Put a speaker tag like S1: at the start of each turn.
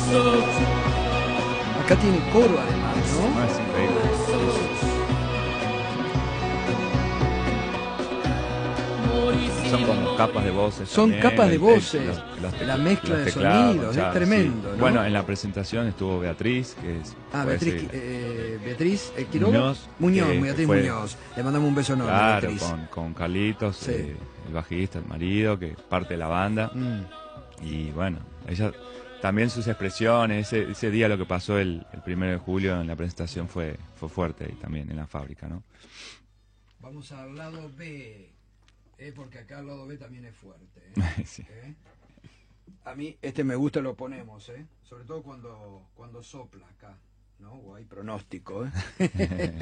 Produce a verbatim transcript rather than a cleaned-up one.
S1: Acá tiene coro además, ¿no?
S2: No, es increíble. Son como capas de voces.
S1: Son
S2: también,
S1: capas de
S2: el-
S1: voces,
S2: el- los- los tecla-
S1: la mezcla
S2: los
S1: de
S2: teclados,
S1: sonidos,
S2: ya,
S1: es tremendo,
S2: sí.
S1: ¿no?
S2: Bueno, en la presentación estuvo Beatriz, que es...
S1: Ah,
S2: puede
S1: Beatriz,
S2: ser-
S1: eh, Beatriz eh, Quiroga.
S2: Muñoz,
S1: Muñoz,
S2: que-
S1: Beatriz
S2: que fue-
S1: Muñoz. Le mandamos un beso enorme,
S2: Claro,
S1: Beatriz.
S2: con, con Carlitos,
S1: Sí.
S2: eh, el bajista, el marido, que es parte de la banda.
S1: Mm.
S2: Y bueno, ella también sus expresiones, ese, ese día lo que pasó el, el primero de julio en la presentación fue, fue fuerte ahí también en la fábrica, ¿no?
S1: Vamos al lado B, eh, porque acá el lado B también es fuerte. ¿eh?
S2: Sí.
S1: ¿Eh? A mí este me gusta, lo ponemos, ¿eh? Sobre todo cuando, cuando sopla acá, ¿no? O hay pronóstico, ¿eh?